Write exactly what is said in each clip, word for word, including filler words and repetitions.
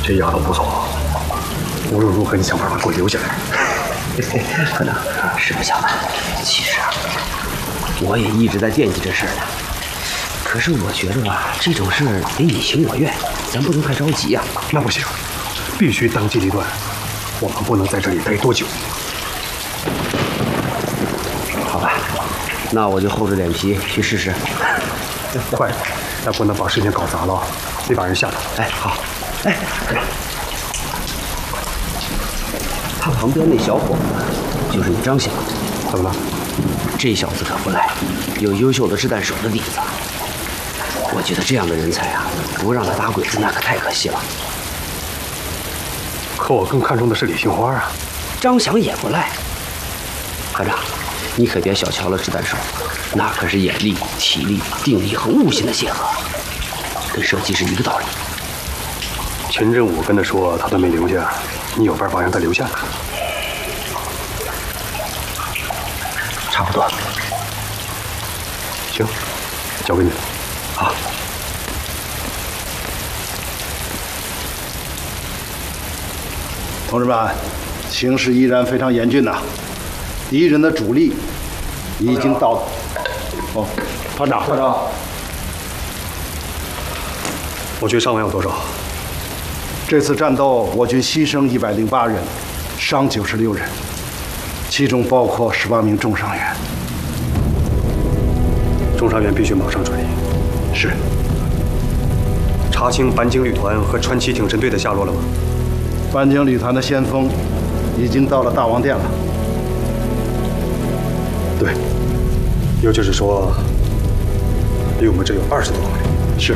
这丫头不错，无论如何你想办法给我留下来。 科长，实不相瞒，其实啊，我也一直在惦记这事儿呢。可是我觉得吧，这种事儿得你情我愿，咱不能太着急呀。 那不行，必须当机立断，我们不能在这里待多久。 好吧，那我就厚着脸皮去试试。 快，但不能把事情搞砸了，得把人吓着。 哎，好。哎，科长，他旁边那小伙子就是你张翔。 怎么了？ 这小子可不赖，有优秀的掷弹手的底子。我觉得这样的人才啊，不让他打鬼子那可太可惜了。 可我更看重的是李杏花啊。 张翔也不赖。科长，你可别小瞧了掷弹手，那可是眼力、体力、定力和悟性的结合，跟射击是一个道理。 秦振武跟他说他都没留下，你有办法让他留下吗？ 差不多。 行，交给你了。 好。 同志们，形势依然非常严峻呐、啊，敌人的主力已经到了。哦，团长，团长， 我军伤亡有多少？ 这次战斗，我军牺牲一百零八人，伤九十六人，其中包括十八名重伤员。 重伤员必须马上转移。 是。 查清班经旅团和川崎挺身队的下落了吗？ 班经旅团的先锋已经到了大王殿了。 对，也就是说，离我们这有二十多公里。 是。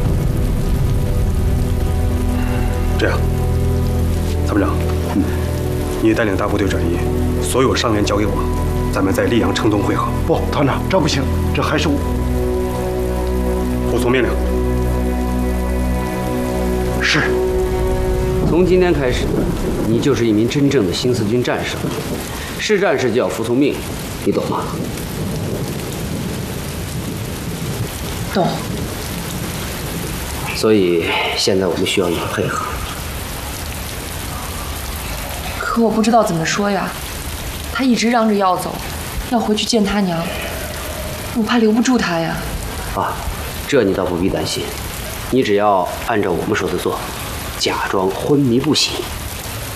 这样，参谋长，嗯，你带领大部队转移，所有伤员交给我，咱们在溧阳城东会合。 不，团长，这不行，这还是我。 服从命令。 是。 从今天开始，你就是一名真正的新四军战士了。是战士就要服从命令，你懂吗？ 懂。 所以现在我们需要你的配合。 可我不知道怎么说呀，他一直嚷着要走，要回去见他娘，我怕留不住他呀。 啊，这你倒不必担心，你只要按照我们说的做，假装昏迷不醒，